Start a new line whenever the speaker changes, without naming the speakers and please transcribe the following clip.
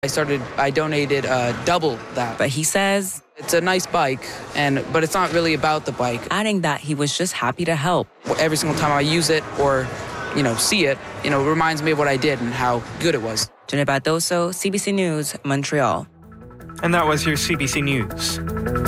I donated double that.
But he says
it's a nice bike, but it's not really about the bike.
Adding that he was just happy to help.
Every single time I use it or, see it, it reminds me of what I did and how good it was.
Jenna Bardoso, CBC News, Montreal.
And that was your CBC News.